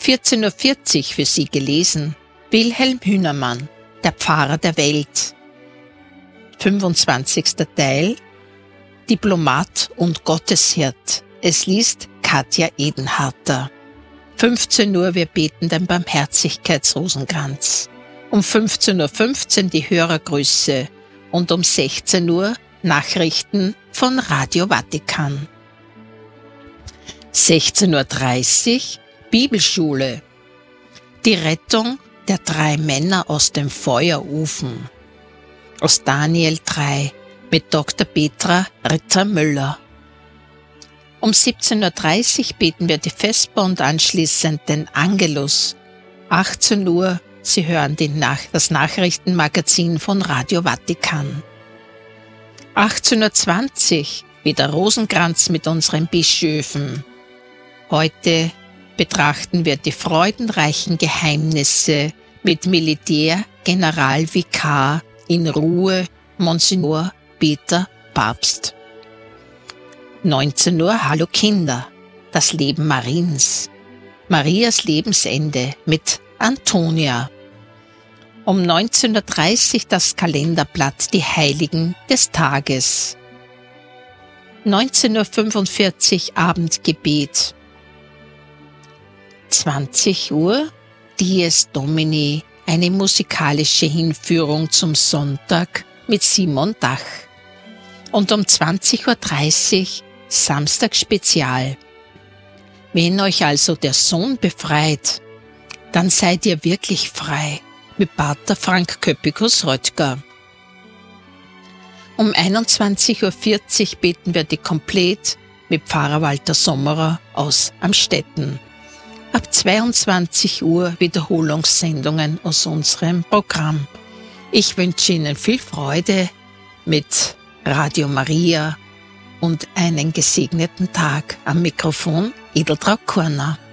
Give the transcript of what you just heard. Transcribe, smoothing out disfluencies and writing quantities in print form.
14:40 Uhr für Sie gelesen Wilhelm Hühnermann, der Pfarrer der Welt. 25. Teil Diplomat und Gotteshirt. Es liest Katja Edenharter. 15 Uhr, wir beten den Barmherzigkeitsrosenkranz. Um 15:15 Uhr die Hörergrüße und um 16 Uhr Nachrichten von Radio Vatikan. 16:30 Uhr Bibelschule. Die Rettung der 3 Männer aus dem Feuerofen. Aus Daniel 3 mit Dr. Petra Ritter-Müller. Um 17:30 Uhr beten wir die Vesper und anschließend den Angelus. 18 Uhr, Sie hören das Nachrichtenmagazin von Radio Vatikan. 18:20 Uhr wieder Rosenkranz mit unseren Bischöfen. Heute betrachten wir die freudenreichen Geheimnisse mit Militärgeneralvikar in Ruhe Monsignor Peter Papst. 19 Uhr Hallo Kinder, das Leben Mariens. Marias Lebensende mit Antonia. Um 19:30 Uhr das Kalenderblatt Die Heiligen des Tages. 19:45 Uhr Abendgebet. 20 Uhr Dies Domini, eine musikalische Hinführung zum Sonntag mit Simon Dach. Und um 20:30 Uhr Samstagsspezial. Wenn euch also der Sohn befreit, dann seid ihr wirklich frei, mit Pater Frank Köppikus-Röttger. Um 21:40 Uhr beten wir die Komplett mit Pfarrer Walter Sommerer aus Amstetten. Ab 22 Uhr Wiederholungssendungen aus unserem Programm. Ich wünsche Ihnen viel Freude mit Radio Maria und einen gesegneten Tag. Am Mikrofon Edeltraud Kurner.